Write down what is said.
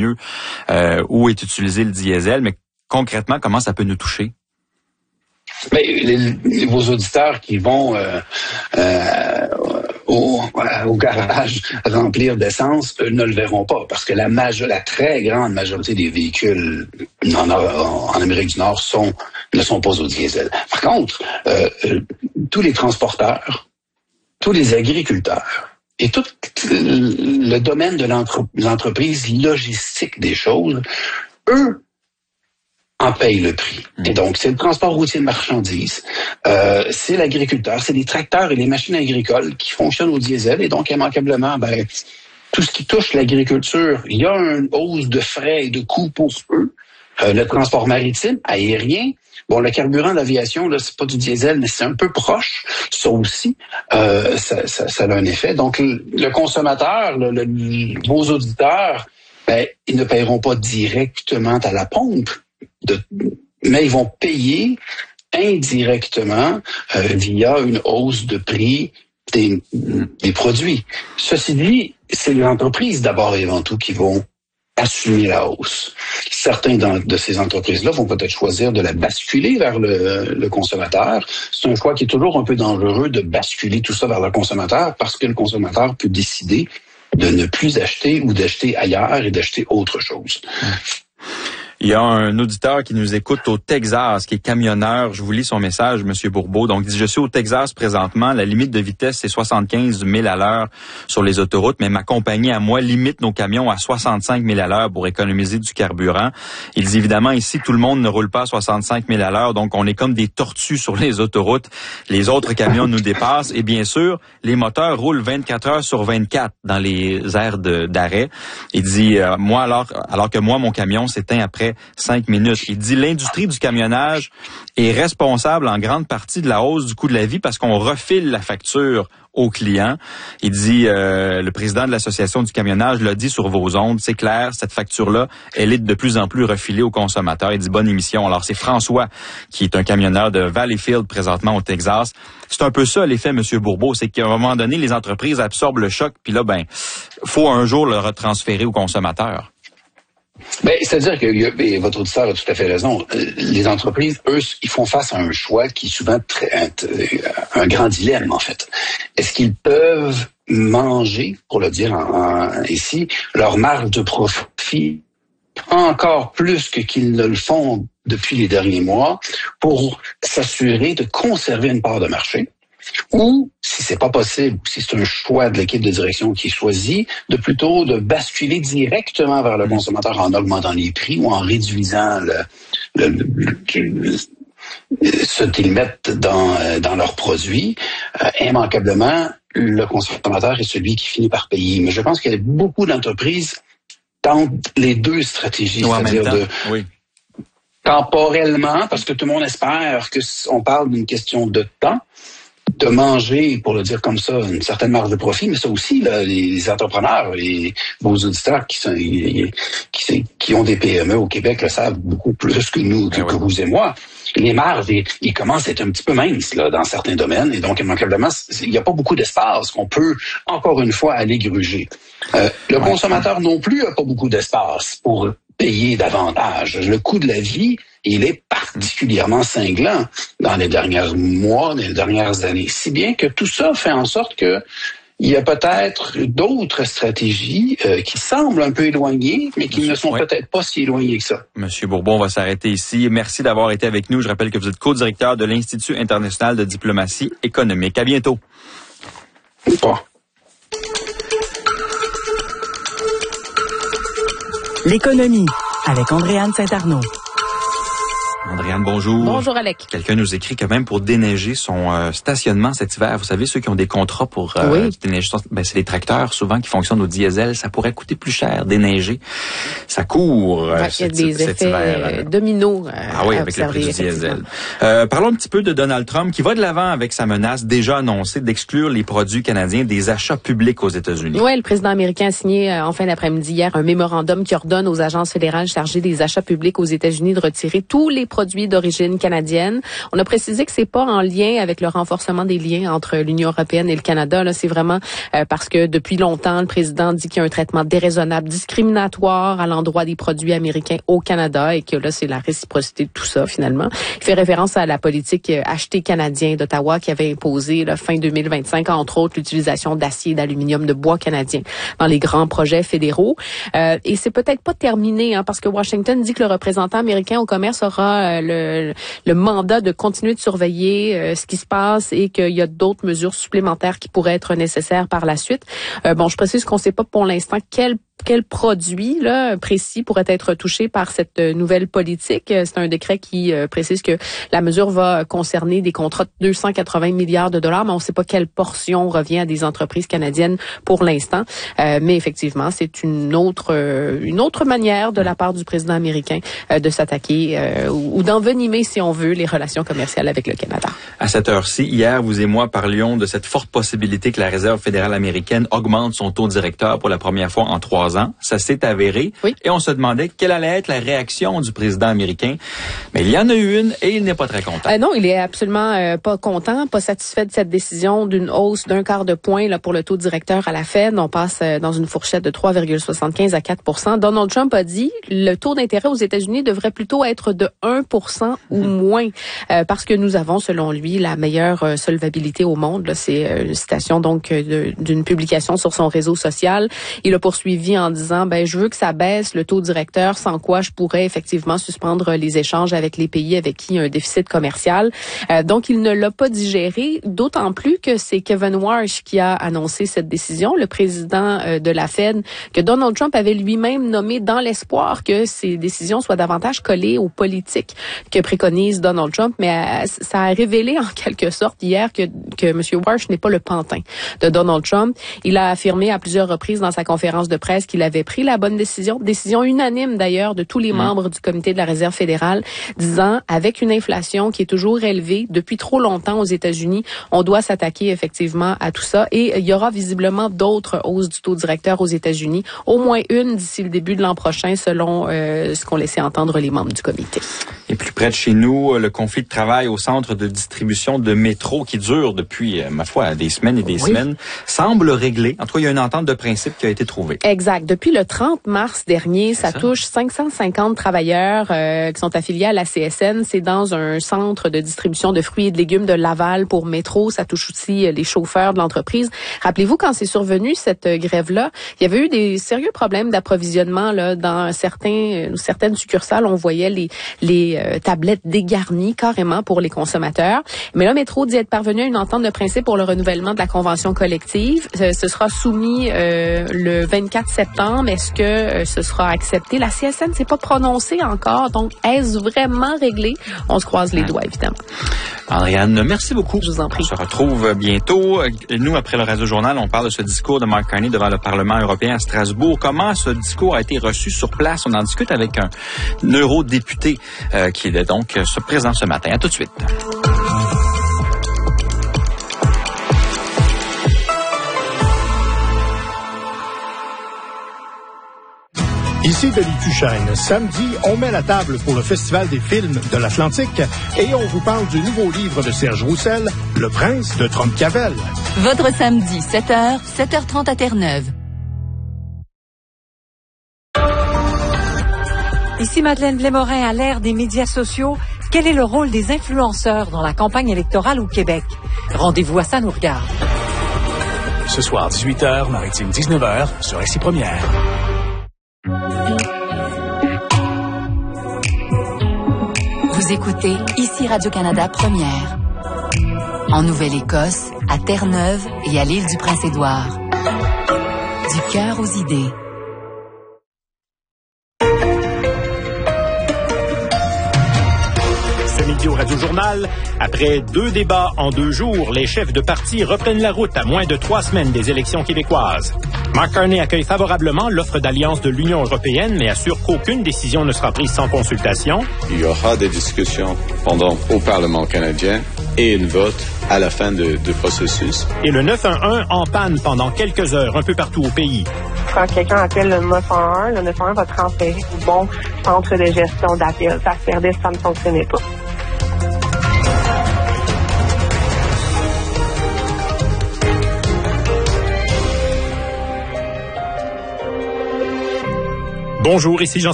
mieux où est utilisé le diesel, mais concrètement, comment ça peut nous toucher? Vos auditeurs qui vont au garage remplir d'essence, eux ne le verront pas parce que la très grande majorité des véhicules en Amérique du Nord ne sont pas au diesel. Par contre, tous les transporteurs, tous les agriculteurs et tout le domaine de l'entreprise logistique des choses, eux, en payent le prix. Et donc, c'est le transport routier de marchandises, c'est l'agriculteur, c'est les tracteurs et les machines agricoles qui fonctionnent au diesel. Et donc, immanquablement, tout ce qui touche l'agriculture, il y a une hausse de frais et de coûts pour eux. Le transport maritime, aérien, bon, le carburant d'aviation, là, c'est pas du diesel, mais c'est un peu proche. Ça aussi, ça a un effet. Donc, le consommateur, vos auditeurs, ils ne paieront pas directement à la pompe, mais ils vont payer indirectement via une hausse de prix des produits. Ceci dit, c'est les entreprises d'abord et avant tout qui vont assumer la hausse. Certains de ces entreprises-là vont peut-être choisir de la basculer vers le consommateur. C'est un choix qui est toujours un peu dangereux de basculer tout ça vers le consommateur parce que le consommateur peut décider de ne plus acheter ou d'acheter ailleurs et d'acheter autre chose. Il y a un auditeur qui nous écoute au Texas, qui est camionneur. Je vous lis son message, Monsieur Bourbeau. Donc, il dit, je suis au Texas présentement. La limite de vitesse, c'est 75 000 à l'heure sur les autoroutes, mais ma compagnie à moi limite nos camions à 65 000 à l'heure pour économiser du carburant. Il dit, évidemment, ici, tout le monde ne roule pas à 65 000 à l'heure, donc on est comme des tortues sur les autoroutes. Les autres camions nous dépassent et bien sûr, les moteurs roulent 24 heures sur 24 dans les aires d'arrêt. Il dit, moi, alors que moi, mon camion s'éteint après 5 minutes. Il dit l'industrie du camionnage est responsable en grande partie de la hausse du coût de la vie parce qu'on refile la facture aux clients. Il dit, le président de l'association du camionnage l'a dit sur vos ondes, c'est clair, cette facture-là, elle est de plus en plus refilée aux consommateurs. Il dit bonne émission. Alors c'est François qui est un camionneur de Valleyfield présentement au Texas. C'est un peu ça l'effet, Monsieur Bourbeau, c'est qu'à un moment donné, les entreprises absorbent le choc, puis là, faut un jour le retransférer aux consommateurs. C'est-à-dire que votre auditeur a tout à fait raison. Les entreprises, eux, ils font face à un choix qui est souvent un grand dilemme, en fait. Est-ce qu'ils peuvent manger, pour le dire ici, leur marge de profit encore plus qu'ils ne le font depuis les derniers mois pour s'assurer de conserver une part de marché? Ou, si c'est pas possible, si c'est un choix de l'équipe de direction qui choisit, plutôt de basculer directement vers le consommateur en augmentant les prix ou en réduisant ce qu'ils mettent dans leurs produits. Immanquablement, le consommateur est celui qui finit par payer. Mais je pense qu'il y a beaucoup d'entreprises tentent les deux stratégies, c'est-à-dire temporellement, parce que tout le monde espère qu'on parle d'une question de temps, de manger, pour le dire comme ça, une certaine marge de profit, mais ça aussi, là, les entrepreneurs, vos auditeurs qui ont des PME au Québec le savent beaucoup plus que nous, que vous et moi. Les marges, ils commencent à être un petit peu minces là, dans certains domaines, et donc, immanquablement, il n'y a pas beaucoup d'espace qu'on peut, encore une fois, aller gruger. Le consommateur non plus n'a pas beaucoup d'espace pour payer davantage. Le coût de la vie, il est particulièrement cinglant dans les derniers mois, dans les dernières années. Si bien que tout ça fait en sorte que il y a peut-être d'autres stratégies qui semblent un peu éloignées, mais qui ne sont peut-être pas si éloignées que ça. Monsieur Bourbeau, on va s'arrêter ici. Merci d'avoir été avec nous. Je rappelle que vous êtes co-directeur de l'Institut international de diplomatie économique. À bientôt. L'économie, avec Andréane Saint-Arnaud. Andréane, bonjour. Bonjour, Alec. Quelqu'un nous écrit que même pour déneiger son stationnement cet hiver, vous savez, ceux qui ont des contrats pour déneiger, c'est les tracteurs souvent qui fonctionnent au diesel, ça pourrait coûter plus cher déneiger. Ça court il y a des effets dominos. Avec le prix du diesel. Parlons un petit peu de Donald Trump qui va de l'avant avec sa menace déjà annoncée d'exclure les produits canadiens des achats publics aux États-Unis. Oui, le président américain a signé en fin d'après-midi hier un mémorandum qui ordonne aux agences fédérales chargées des achats publics aux États-Unis de retirer tous les produits d'origine canadienne. On a précisé que c'est pas en lien avec le renforcement des liens entre l'Union européenne et le Canada. Là, c'est vraiment parce que depuis longtemps, le président dit qu'il y a un traitement déraisonnable, discriminatoire à l'endroit droit des produits américains au Canada et que là, c'est la réciprocité de tout ça, finalement. Il fait référence à la politique acheter canadien d'Ottawa qui avait imposé, fin 2025, entre autres, l'utilisation d'acier, d'aluminium, de bois canadien dans les grands projets fédéraux. Et c'est peut-être pas terminé, parce que Washington dit que le représentant américain au commerce aura le mandat de continuer de surveiller ce qui se passe et qu'il y a d'autres mesures supplémentaires qui pourraient être nécessaires par la suite. Je précise qu'on ne sait pas pour l'instant quel produit précis pourrait être touché par cette nouvelle politique. C'est un décret qui précise que la mesure va concerner des contrats de 280 milliards de dollars, mais on ne sait pas quelle portion revient à des entreprises canadiennes pour l'instant. Mais effectivement, c'est une autre manière de la part du président américain de s'attaquer ou d'envenimer, si on veut, les relations commerciales avec le Canada. À cette heure-ci, hier, vous et moi parlions de cette forte possibilité que la Réserve fédérale américaine augmente son taux directeur pour la première fois en 3 ans. Ça s'est avéré. Oui. Et on se demandait quelle allait être la réaction du président américain. Mais il y en a eu une et il n'est pas très content. Non, il est absolument pas content, pas satisfait de cette décision d'une hausse d'1/4 de point pour le taux directeur à la Fed. On passe dans une fourchette de 3,75 à 4 %. Donald Trump a dit le taux d'intérêt aux États-Unis devrait plutôt être de 1 % ou moins parce que nous avons, selon lui, la meilleure solvabilité au monde. Là, c'est une citation donc d'une publication sur son réseau social. Il a poursuivi en disant je veux que ça baisse le taux directeur, sans quoi je pourrais effectivement suspendre les échanges avec les pays avec qui il y a un déficit commercial. Donc il ne l'a pas digéré, d'autant plus que c'est Kevin Warsh qui a annoncé cette décision, le président de la Fed, que Donald Trump avait lui-même nommé dans l'espoir que ces décisions soient davantage collées aux politiques que préconise Donald Trump, mais ça a révélé en quelque sorte hier que M. Warsh n'est pas le pantin de Donald Trump. Il a affirmé à plusieurs reprises dans sa conférence de presse qu'il avait pris la bonne décision unanime d'ailleurs de tous les membres du comité de la Réserve fédérale, disant avec une inflation qui est toujours élevée depuis trop longtemps aux États-Unis, on doit s'attaquer effectivement à tout ça et il y aura visiblement d'autres hausses du taux directeur aux États-Unis, au moins une d'ici le début de l'an prochain selon ce qu'ont laissé entendre les membres du comité. Et plus près de chez nous, le conflit de travail au centre de distribution de métro qui dure depuis, ma foi, des semaines et des semaines, semble réglé. En tout cas, il y a une entente de principe qui a été trouvée. Exact. Depuis le 30 mars dernier, ça touche 550 travailleurs qui sont affiliés à la CSN. C'est dans un centre de distribution de fruits et de légumes de Laval pour métro. Ça touche aussi les chauffeurs de l'entreprise. Rappelez-vous, quand c'est survenu, cette grève-là, il y avait eu des sérieux problèmes d'approvisionnement dans certaines succursales. On voyait les tablettes dégarnies carrément pour les consommateurs. Mais là, Métro dit être parvenu à une entente de principe pour le renouvellement de la convention collective. Ce sera soumis le 24 septembre. Est-ce que ce sera accepté? La CSN s'est pas prononcée encore. Donc, est-ce vraiment réglé? On se croise les doigts, évidemment. Andréane, merci beaucoup. Je vous en prie. On se retrouve bientôt. Nous, après le Radio-Journal, on parle de ce discours de Mark Carney devant le Parlement européen à Strasbourg. Comment ce discours a été reçu sur place? On en discute avec un eurodéputé qui est donc présent ce matin. À tout de suite. Ici Denis Duchesne. Samedi, on met la table pour le Festival des films de l'Atlantique et on vous parle du nouveau livre de Serge Roussel, Le Prince de Trompe-Cavell. Votre samedi, 7h, 7h30 à Terre-Neuve. Ici Madeleine Blais-Morin à l'ère des médias sociaux. Quel est le rôle des influenceurs dans la campagne électorale au Québec? Rendez-vous à Ça nous regarde. Ce soir, 18h, Maritime 19h, sur SI Première. Vous écoutez ici Radio-Canada Première. En Nouvelle-Écosse, à Terre-Neuve et à l'île du Prince-Édouard. Du cœur aux idées. Au Radio-Journal, après 2 débats en 2 jours, les chefs de parti reprennent la route à moins de 3 semaines des élections québécoises. Mark Carney accueille favorablement l'offre d'alliance de l'Union européenne, mais assure qu'aucune décision ne sera prise sans consultation. Il y aura des discussions au Parlement canadien et une vote à la fin du processus. Et le 911 en panne pendant quelques heures un peu partout au pays. Quand quelqu'un appelle le 911, le 911 va transférer au bon centre de gestion d'appel. Ça se perdait, ça ne fonctionnait pas. Bonjour, ici Jean